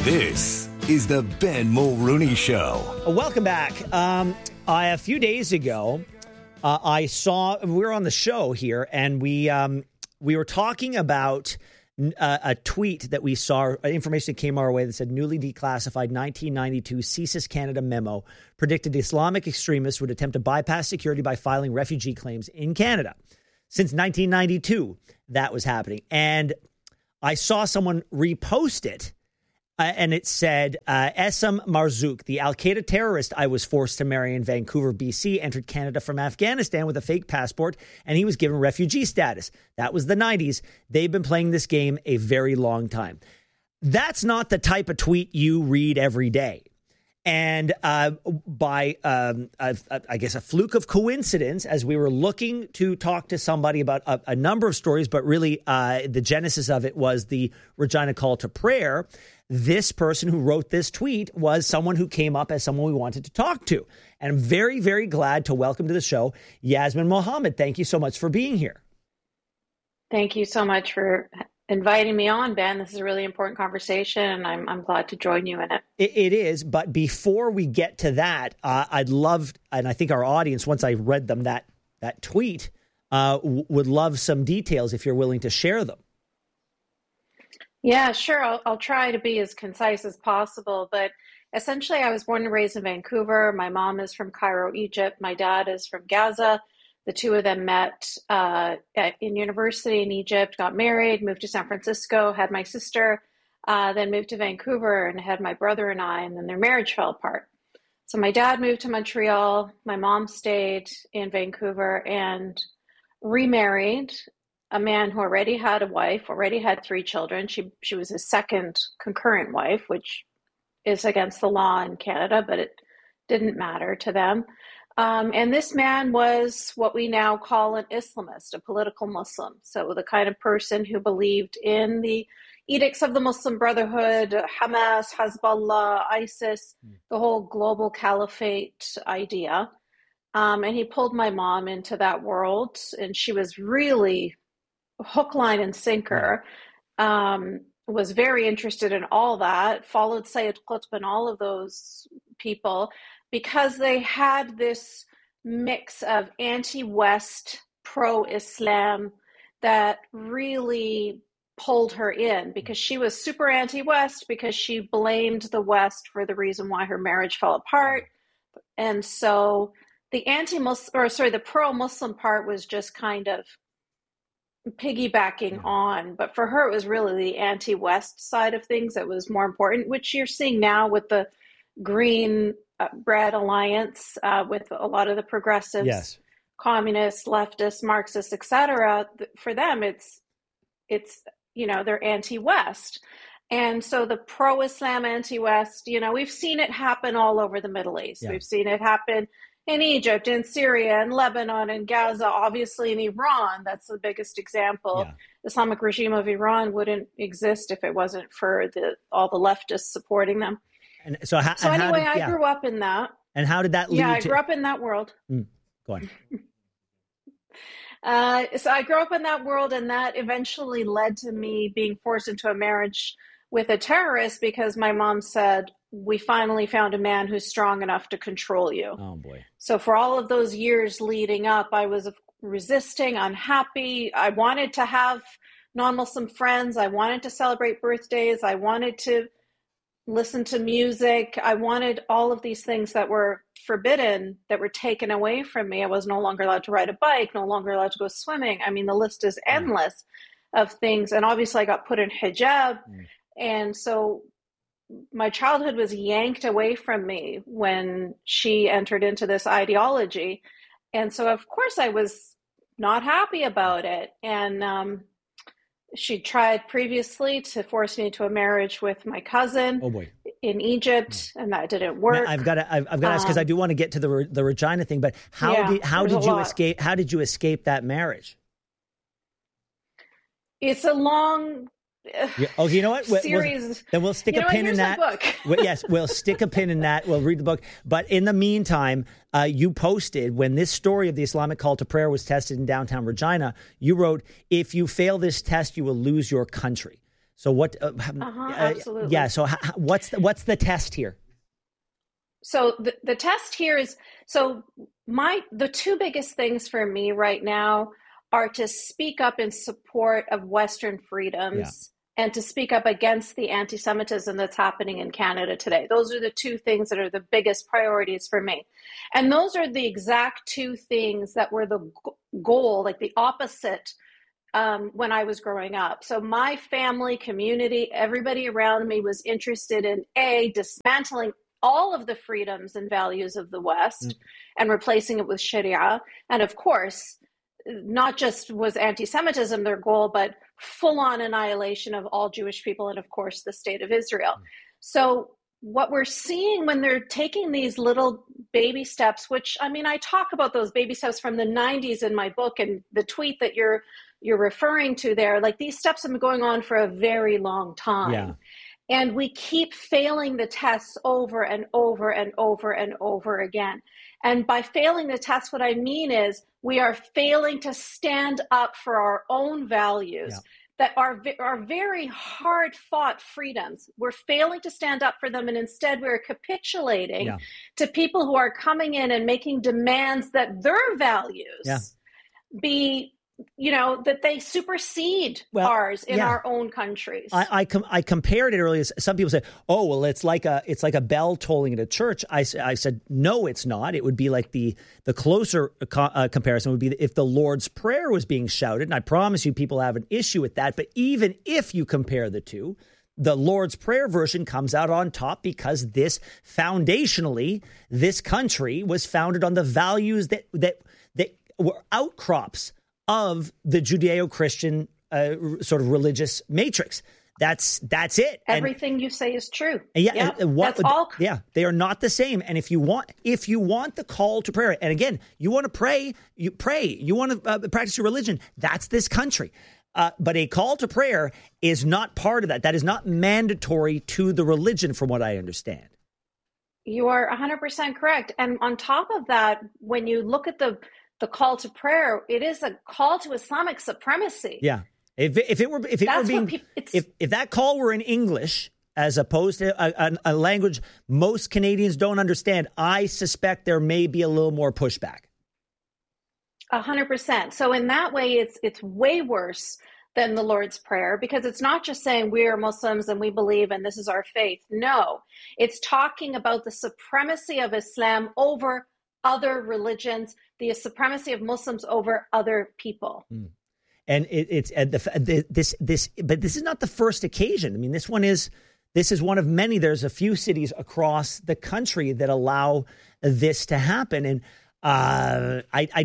This is the Ben Mulrooney Show. Welcome back. A few days ago, we were on the show here, and we were talking about a tweet that we saw, information that came our way that said newly declassified 1992 CSIS Canada memo predicted Islamic extremists would attempt to bypass security by filing refugee claims in Canada. Since 1992, that was happening. And I saw someone repost it. And it said, Essam Marzouk, the al-Qaeda terrorist I was forced to marry in Vancouver, BC, entered Canada from Afghanistan with a fake passport, and he was given refugee status. That was the 90s. They've been playing this game a very long time. That's not the type of tweet you read every day. And by, I guess, a fluke of coincidence, as we were looking to talk to somebody about a number of stories, but really the genesis of it was the Regina call to prayer. This person who wrote this tweet was someone who came up as someone we wanted to talk to. And I'm very, very glad to welcome to the show Yasmin Mohammed. Thank you so much for being here. Thank you so much for inviting me on, Ben. This is a really important conversation, and I'm glad to join you in it. It is. But before we get to that, I'd love, and I think our audience, once I read them that tweet, would love some details if you're willing to share them. Yeah, sure. I'll try to be as concise as possible. But essentially, I was born and raised in Vancouver. My mom is from Cairo, Egypt. My dad is from Gaza. The two of them met in university in Egypt, got married, moved to San Francisco, had my sister, then moved to Vancouver and had my brother and I, and then their marriage fell apart. So my dad moved to Montreal. My mom stayed in Vancouver and remarried a man who already had a wife, already had 3 children. She was his second concurrent wife, which is against the law in Canada, but it didn't matter to them. And this man was what we now call an Islamist, a political Muslim. So the kind of person who believed in the edicts of the Muslim Brotherhood, Hamas, Hezbollah, ISIS, the whole global caliphate idea. And he pulled my mom into that world, and she was really hook, line, and sinker. Was very interested in all that, followed Sayyid Qutb and all of those people, because they had this mix of anti-West, pro-Islam that really pulled her in, because she was super anti-West, because she blamed the West for the reason why her marriage fell apart. And so the the pro-Muslim part was just kind of piggybacking on, but for her it was really the anti-West side of things that was more important, which you're seeing now with the Green Bread Alliance, with a lot of the progressives, yes, communists, leftists, Marxists, etc. For them, it's they're anti-West, and so the pro-Islam, anti-West. We've seen it happen all over the Middle East. Yeah. We've seen it happen in Egypt, in Syria, in Lebanon, in Gaza, obviously in Iran. That's the biggest example. Yeah. The Islamic regime of Iran wouldn't exist if it wasn't for all the leftists supporting them. And I grew up in that. And how did that lead? Yeah, I grew up in that world. Go on. So I grew up in that world, and that eventually led to me being forced into a marriage with a terrorist, because my mom said, we finally found a man who's strong enough to control you. Oh, boy. So for all of those years leading up, I was resisting, unhappy. I wanted to have non-Muslim friends. I wanted to celebrate birthdays. I wanted to listen to music. I wanted all of these things that were forbidden, that were taken away from me. I was no longer allowed to ride a bike, no longer allowed to go swimming. I mean, the list is endless of things. And obviously I got put in hijab. And so my childhood was yanked away from me when she entered into this ideology. And so, of course, I was not happy about it. And she tried previously to force me into a marriage with my cousin in Egypt, and that didn't work. I've got to ask, because I do want to get to the Regina thing, but how did you escape that marriage? It's a long you know what? Series. Then we'll stick a pin in that. Yes, we'll stick a pin in that. We'll read the book. But in the meantime, you posted, when this story of the Islamic call to prayer was tested in downtown Regina, you wrote, if you fail this test, you will lose your country. So what? Absolutely. Yeah. So what's the test here? So the test here is, the two biggest things for me right now are to speak up in support of Western freedoms and to speak up against the anti-Semitism that's happening in Canada today. Those are the two things that are the biggest priorities for me. And those are the exact two things that were the goal, like the opposite, when I was growing up. So my family, community, everybody around me was interested in dismantling all of the freedoms and values of the West and replacing it with Sharia. And of course, not just was anti-Semitism their goal, but full-on annihilation of all Jewish people and, of course, the state of Israel. So what we're seeing when they're taking these little baby steps, which, I mean, I talk about those baby steps from the 90s in my book, and the tweet that you're referring to there, like these steps have been going on for a very long time. Yeah. And we keep failing the tests over and over and over and over again. And by failing the test, what I mean is we are failing to stand up for our own values that are very hard-fought freedoms. We're failing to stand up for them, and instead we're capitulating to people who are coming in and making demands that their values be, that they supersede ours in our own countries. I compared it earlier. Some people say, "Oh, well, it's like a bell tolling at a church." I said, "No, it's not. It would be like the closer comparison would be if the Lord's Prayer was being shouted." And I promise you, people have an issue with that. But even if you compare the two, the Lord's Prayer version comes out on top because foundationally, this country was founded on the values that were outcrops of the Judeo-Christian sort of religious matrix. That's it. Everything you say is true. That's all. Yeah, they are not the same. And if you want the call to prayer, and again, you want to pray, you pray. You want to practice your religion. That's this country. But a call to prayer is not part of that. That is not mandatory to the religion, from what I understand. You are 100% correct. And on top of that, when you look at the call to prayer, it is a call to Islamic supremacy. Yeah. If that call were in English as opposed to a language most Canadians don't understand, I suspect there may be a little more pushback. 100%. So in that way, it's way worse than the Lord's Prayer, because it's not just saying we are Muslims and we believe and this is our faith. No, it's talking about the supremacy of Islam over other religions, the supremacy of Muslims over other people. And this is not the first occasion. I mean, this is one of many. There's a few cities across the country that allow this to happen. And I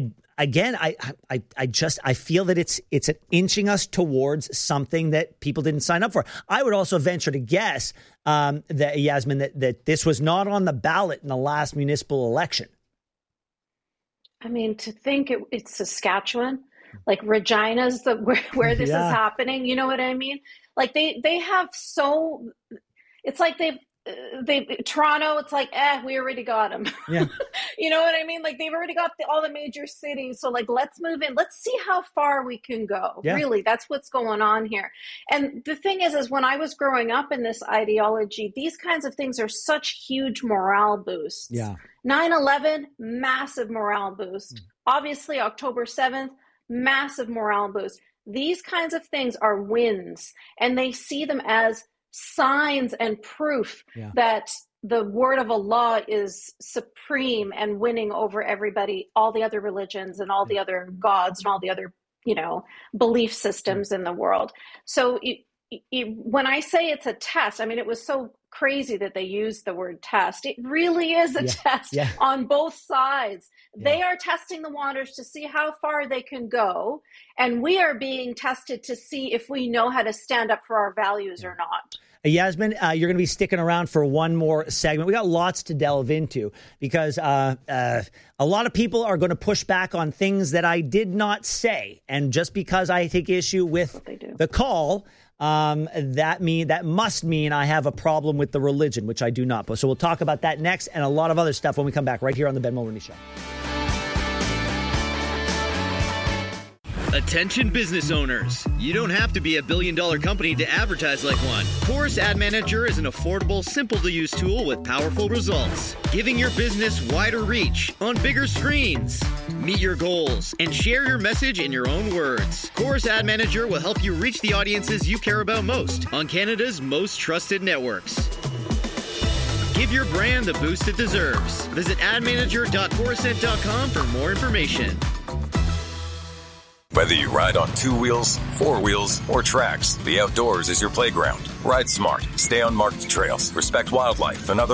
feel that it's inching us towards something that people didn't sign up for. I would also venture to guess that, Yasmin, that this was not on the ballot in the last municipal election. I mean, to think it's Saskatchewan, like Regina's where this is happening. You know what I mean? Like they have it's like they've Toronto, it's like, we already got them. Yeah. You know what I mean? Like they've already got all the major cities. So like, let's move in. Let's see how far we can go. Yeah. Really, that's what's going on here. And the thing is when I was growing up in this ideology, these kinds of things are such huge morale boosts. Yeah. 9/11, massive morale boost. Obviously, October 7th, massive morale boost. These kinds of things are wins, and they see them as signs and proof that the word of Allah is supreme and winning over everybody, all the other religions and all the other gods and all the other, belief systems in the world. So when I say it's a test, I mean, it was so crazy that they used the word test. It really is a test on both sides. They are testing the waters to see how far they can go, and we are being tested to see if we know how to stand up for our values or not. Yasmin, you're going to be sticking around for one more segment. We got lots to delve into because a lot of people are going to push back on things that I did not say. And just because I take issue with the call, that must mean I have a problem with the religion, which I do not. So we'll talk about that next and a lot of other stuff when we come back right here on the Ben Mulroney Show. Attention business owners. You don't have to be a billion-dollar company to advertise like one. Chorus Ad Manager is an affordable, simple-to-use tool with powerful results, giving your business wider reach on bigger screens. Meet your goals and share your message in your own words. Chorus Ad Manager will help you reach the audiences you care about most on Canada's most trusted networks. Give your brand the boost it deserves. Visit admanager.corusent.com for more information. Whether you ride on 2 wheels, 4 wheels, or tracks, the outdoors is your playground. Ride smart, stay on marked trails, respect wildlife and other